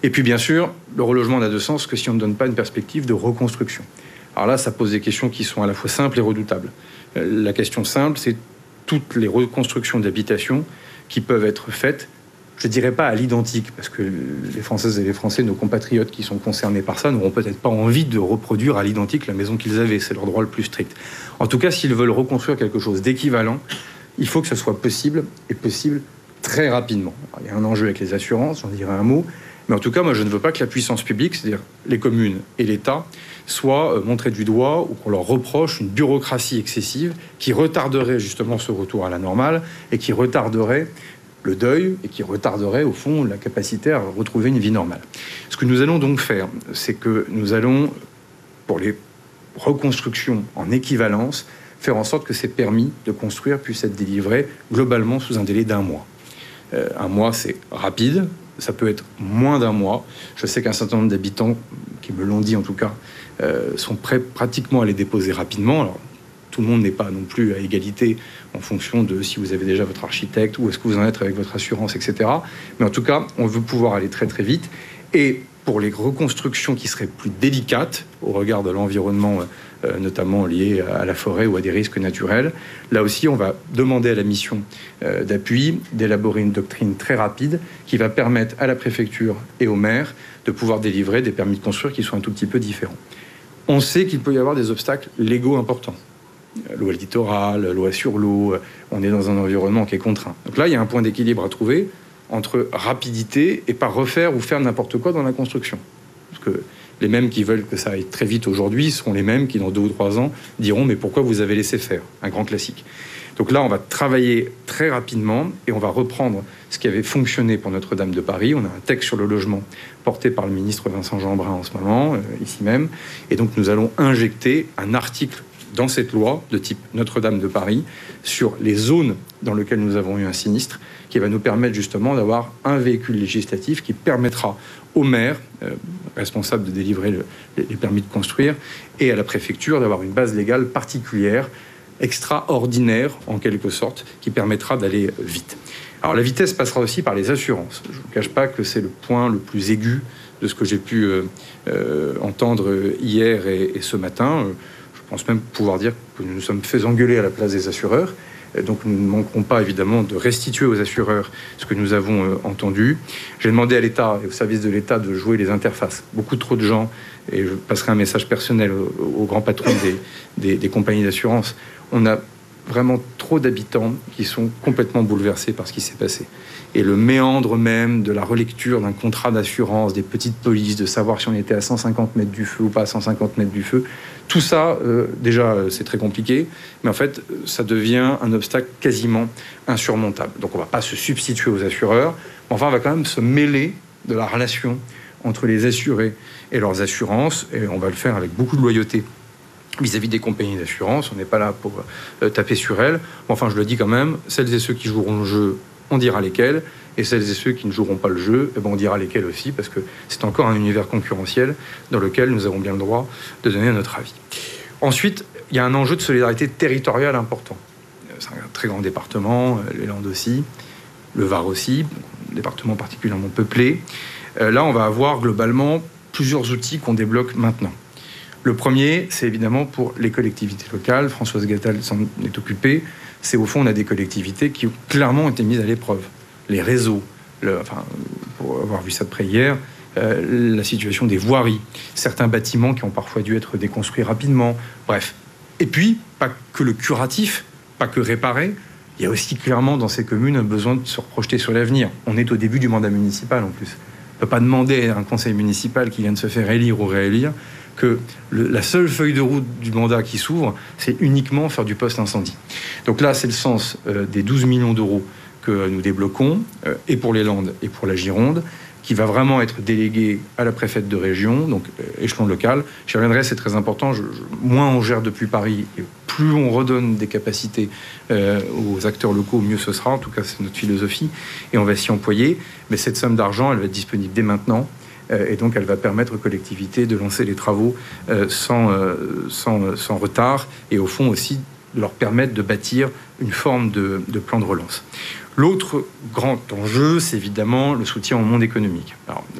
Et puis bien sûr, le relogement n'a de sens que si on ne donne pas une perspective de reconstruction. Alors là, ça pose des questions qui sont à la fois simples et redoutables. La question simple, c'est toutes les reconstructions d'habitation qui peuvent être faites, je ne dirais pas à l'identique, parce que les Françaises et les Français, nos compatriotes qui sont concernés par ça, n'auront peut-être pas envie de reproduire à l'identique la maison qu'ils avaient. C'est leur droit le plus strict. En tout cas, s'ils veulent reconstruire quelque chose d'équivalent, il faut que ce soit possible, et possible très rapidement. Alors, il y a un enjeu avec les assurances, j'en dirai un mot. Mais en tout cas, moi, je ne veux pas que la puissance publique, c'est-à-dire les communes et l'État, soient montrés du doigt ou qu'on leur reproche une bureaucratie excessive qui retarderait justement ce retour à la normale et qui retarderait le deuil et qui retarderait, au fond, la capacité à retrouver une vie normale. Ce que nous allons donc faire, c'est que nous allons, pour les reconstructions en équivalence, faire en sorte que ces permis de construire puissent être délivrés globalement sous un délai d'1 mois. Un mois, c'est rapide. Ça peut être moins d'1 mois. Je sais qu'un certain nombre d'habitants, qui me l'ont dit en tout cas, sont prêts pratiquement à les déposer rapidement. Alors, tout le monde n'est pas non plus à égalité en fonction de si vous avez déjà votre architecte, où est-ce que vous en êtes avec votre assurance, etc. Mais en tout cas, on veut pouvoir aller très très vite. Et pour les reconstructions qui seraient plus délicates au regard de l'environnement, notamment lié à la forêt ou à des risques naturels, là aussi, on va demander à la mission d'appui d'élaborer une doctrine très rapide qui va permettre à la préfecture et au maire de pouvoir délivrer des permis de construire qui soient un tout petit peu différents. On sait qu'il peut y avoir des obstacles légaux importants. Loi littorale, loi sur l'eau, on est dans un environnement qui est contraint. Donc là, il y a un point d'équilibre à trouver entre rapidité et pas refaire ou faire n'importe quoi dans la construction. Parce que les mêmes qui veulent que ça aille très vite aujourd'hui seront les mêmes qui, dans 2 ou 3 ans, diront « mais pourquoi vous avez laissé faire ?» Un grand classique. Donc là, on va travailler très rapidement et on va reprendre ce qui avait fonctionné pour Notre-Dame de Paris. On a un texte sur le logement porté par le ministre Vincent Jeanbrun en ce moment, ici même. Et donc, nous allons injecter un article dans cette loi de type Notre-Dame de Paris sur les zones dans lesquelles nous avons eu un sinistre qui va nous permettre justement d'avoir un véhicule législatif qui permettra au maire, responsable de délivrer les permis de construire, et à la préfecture d'avoir une base légale particulière, extraordinaire en quelque sorte, qui permettra d'aller vite. Alors la vitesse passera aussi par les assurances. Je ne vous cache pas que c'est le point le plus aigu de ce que j'ai pu entendre hier et ce matin. Je pense même pouvoir dire que nous nous sommes fait engueuler à la place des assureurs. Donc nous ne manquerons pas évidemment de restituer aux assureurs ce que nous avons entendu. J'ai demandé à l'État et au service de l'État de jouer les interfaces. Beaucoup trop de gens, et je passerai un message personnel aux grands patrons des compagnies d'assurance, on a vraiment trop d'habitants qui sont complètement bouleversés par ce qui s'est passé. Et le méandre même de la relecture d'un contrat d'assurance, des petites polices, de savoir si on était à 150 mètres du feu ou pas à 150 mètres du feu, tout ça, déjà, c'est très compliqué, mais en fait, ça devient un obstacle quasiment insurmontable. Donc on ne va pas se substituer aux assureurs, mais enfin, on va quand même se mêler de la relation entre les assurés et leurs assurances, et on va le faire avec beaucoup de loyauté vis-à-vis des compagnies d'assurance. On n'est pas là pour taper sur elles. Enfin, je le dis quand même, celles et ceux qui joueront le jeu, on dira lesquels, et celles et ceux qui ne joueront pas le jeu, on dira lesquels aussi, parce que c'est encore un univers concurrentiel dans lequel nous avons bien le droit de donner notre avis. Ensuite, il y a un enjeu de solidarité territoriale important. C'est un très grand département, les Landes aussi, le Var aussi, un département particulièrement peuplé. Là, on va avoir globalement plusieurs outils qu'on débloque maintenant. Le premier, c'est évidemment pour les collectivités locales. Françoise Gatel s'en est occupée. C'est au fond, on a des collectivités qui ont clairement été mises à l'épreuve. Les réseaux, pour avoir vu ça de près hier, la situation des voiries, certains bâtiments qui ont parfois dû être déconstruits rapidement, bref. Et puis, pas que le curatif, pas que réparer, il y a aussi clairement dans ces communes un besoin de se projeter sur l'avenir. On est au début du mandat municipal en plus. On ne peut pas demander à un conseil municipal qui vient de se faire élire ou réélire que la seule feuille de route du mandat qui s'ouvre, c'est uniquement faire du post-incendie. Donc là, c'est le sens des 12 millions d'euros que nous débloquons, et pour les Landes et pour la Gironde, qui va vraiment être délégué à la préfète de région, donc échelon local. J'y reviendrai, c'est très important. Moins on gère depuis Paris, et plus on redonne des capacités aux acteurs locaux, mieux ce sera. En tout cas, c'est notre philosophie, et on va s'y employer. Mais cette somme d'argent, elle va être disponible dès maintenant. Et donc, elle va permettre aux collectivités de lancer les travaux sans retard, et au fond aussi de leur permettre de bâtir une forme de plan de relance. L'autre grand enjeu, c'est évidemment le soutien au monde économique. Alors,